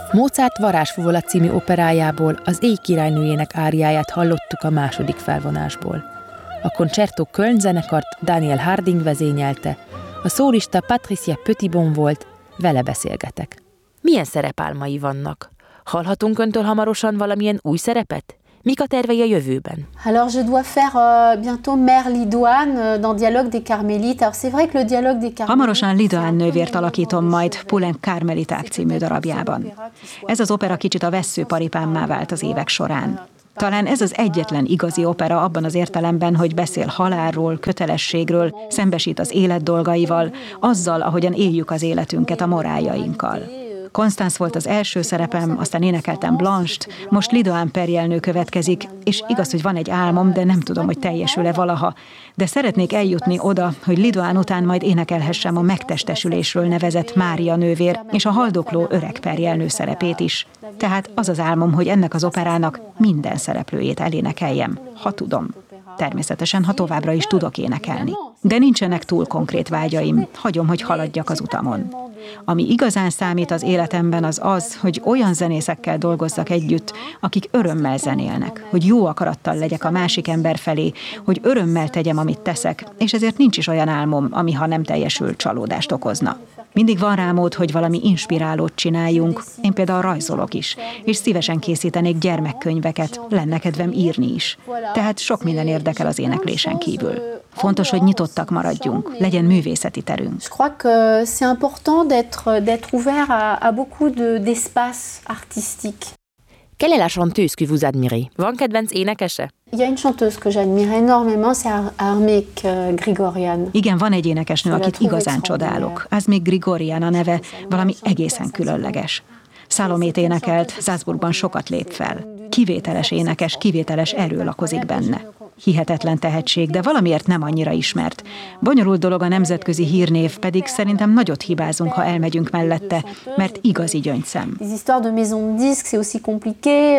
Mozart Varázsfuvola című operájából az Éj királynőjének áriáját hallottuk a második felvonásból. A Concerto Köln zenekart Daniel Harding vezényelte, a szólista Patricia Petitbon volt, vele beszélgetek. Milyen szerepálmai vannak? Hallhatunk öntől hamarosan valamilyen új szerepet? Mik a tervei a jövőben? Alors je dois faire bientôt Mère Lidoine dans Dialogue des Carmélites. Alors c'est vrai que le Dialogue des Carmélites. Hamarosan Lidoine nővért alakítom majd Poulenc Karmeliták című darabjában. Ez az opera kicsit a vesszőparipámmá vált az évek során. Talán ez az egyetlen igazi opera abban az értelemben, hogy beszél halálról, kötelességről, szembesít az élet dolgaival, azzal, ahogyan éljük az életünket a moráljainkkal. Constance volt az első szerepem, aztán énekeltem Blanche-t, most Lidoine perjelnő következik, és igaz, hogy van egy álmom, de nem tudom, hogy teljesül-e valaha. De szeretnék eljutni oda, hogy Lidoine után majd énekelhessem a megtestesülésről nevezett Mária nővér és a haldokló öreg perjelnő szerepét is. Tehát az az álmom, hogy ennek az operának minden szereplőjét elénekeljem, ha tudom. Természetesen, ha továbbra is tudok énekelni. De nincsenek túl konkrét vágyaim, hagyom, hogy haladjak az utamon. Ami igazán számít az életemben az, hogy olyan zenészekkel dolgozzak együtt, akik örömmel zenélnek, hogy jó akarattal legyek a másik ember felé, hogy örömmel tegyem, amit teszek, és ezért nincs is olyan álmom, ami ha nem teljesül, csalódást okozna. Mindig van rá mód, hogy valami inspirálót csináljunk, én például rajzolok is, és szívesen készítenék gyermekkönyveket, lenne kedvem írni is. Tehát sok minden érdekel az éneklésen kívül. Fontos, hogy nyitottak maradjunk, legyen művészeti terünk. Je crois que c'est important d'être ouvert à beaucoup d'espace artistique. Quelle est la chanteuse que vous admirez? Van kedvenc énekese? Il y a une chanteuse que j'admire énormément, c'est Armik Grigorian. Igen, van egy énekesnő, akit igazán csodálok. Armik Grigorian a neve, valami egészen különleges. Salomét énekelt, Salzburgban sokat lép fel. Kivételes énekes, kivételes erő lakozik benne. Hihetetlen tehetség, de valamiért nem annyira ismert. Bonyolult dolog a nemzetközi hírnév, pedig szerintem nagyot hibázunk, ha elmegyünk mellette, mert igazi gyöngyszem. Les histoires de maison de disques, c'est aussi compliqué.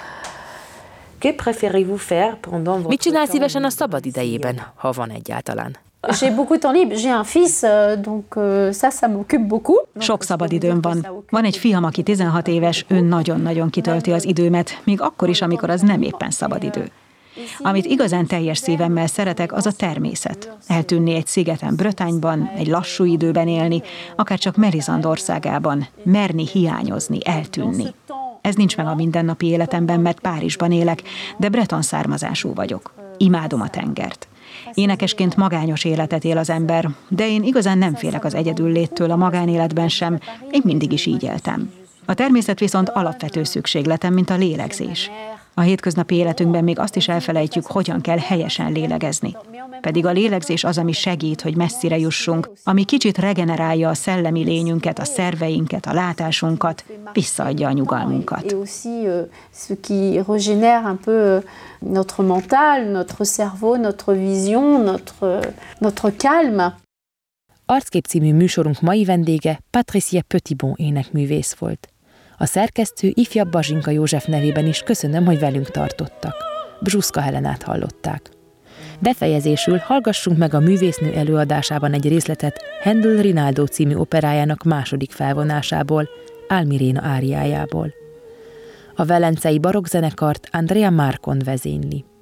Que préférez-vous faire pendant votre... Mit csinál szívesen a szabad idejében, ha van egyáltalán? J'ai beaucoup de temps libre, j'ai un fils, donc ça m'occupe beaucoup. Sok szabadidőm van. Van egy fiam, aki 16 éves, ő nagyon-nagyon kitölti az időmet, még akkor is, amikor az nem éppen szabadidő. Amit igazán teljes szívemmel szeretek, az a természet. Eltűnni egy szigeten Bretagne-ban, egy lassú időben élni, akár csak Melisande országában, merni hiányozni, eltűnni. Ez nincs meg a mindennapi életemben, mert Párizsban élek, de breton származású vagyok. Imádom a tengert. Énekesként magányos életet él az ember, de én igazán nem félek az egyedülléttől a magánéletben sem, én mindig is így éltem. A természet viszont alapvető szükségletem, mint a lélegzés. A hétköznapi életünkben még azt is elfelejtjük, hogyan kell helyesen lélegezni. Pedig a lélegzés az, ami segít, hogy messzire jussunk, ami kicsit regenerálja a szellemi lényünket, a szerveinket, a látásunkat, visszaadja a nyugalmunkat. Et aussi ce qui régénère un peu notre mental, notre cerveau, notre vision, notre calme. Arckép című műsorunk mai vendége Patricia Petitbon énekművész volt. A szerkesztő ifjabb Bazsinka József nevében is köszönöm, hogy velünk tartottak. Bzsuszka Helenát hallották. Befejezésül hallgassunk meg a művésznő előadásában egy részletet Handel Rinaldo című operájának második felvonásából, Almirena áriájából. A velencei barokkzenekart Andrea Marcon vezényli.